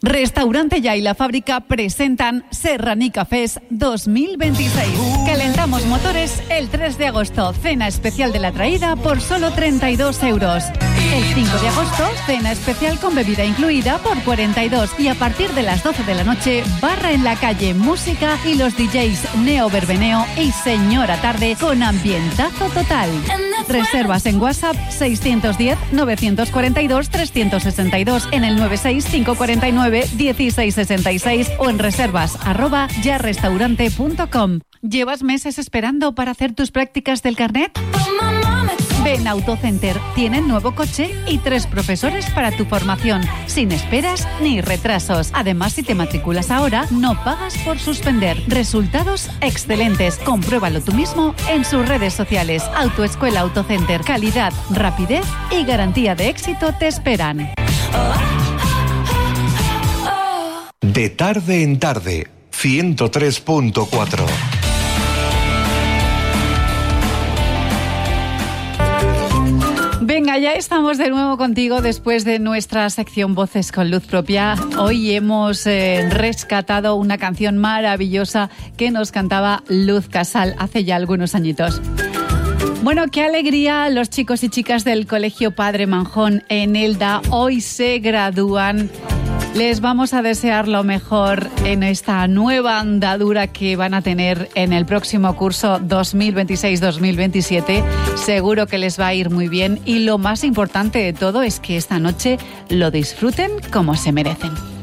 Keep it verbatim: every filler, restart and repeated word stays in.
Restaurante Ya y La Fábrica presentan Serranica Fest dos mil veintiséis. Calentamos motores el tres de agosto. Cena especial de la traída por solo treinta y dos euros. El cinco de agosto, cena especial con bebida incluida por cuarenta y dos. Y a partir de las doce de la noche, barra en la calle, música y los D Js Neo Verbeneo y Señora Tarde con ambientazo total. Reservas en WhatsApp seiscientos diez, novecientos cuarenta y dos, trescientos sesenta y dos en el noventa y seis, cinco cuarenta y nueve, dieciséis sesenta y seis o en reservas arroba yarrestaurante punto com. ¿Llevas meses esperando para hacer tus prácticas del carnet? Ven a Autocenter, tienen nuevo coche y tres profesores para tu formación, sin esperas ni retrasos. Además, si te matriculas ahora, no pagas por suspender. Resultados excelentes. Compruébalo tú mismo en sus redes sociales. Autoescuela Autocenter, calidad, rapidez y garantía de éxito te esperan. De tarde en tarde, ciento tres punto cuatro. Venga, ya estamos de nuevo contigo después de nuestra sección Voces con Luz Propia. Hoy hemos eh, rescatado una canción maravillosa que nos cantaba Luz Casal hace ya algunos añitos. Bueno, qué alegría los chicos y chicas del Colegio Padre Manjón en Elda. Hoy se gradúan. Les vamos a desear lo mejor en esta nueva andadura que van a tener en el próximo curso dos mil veintiséis dos mil veintisiete. Seguro que les va a ir muy bien y lo más importante de todo es que esta noche lo disfruten como se merecen.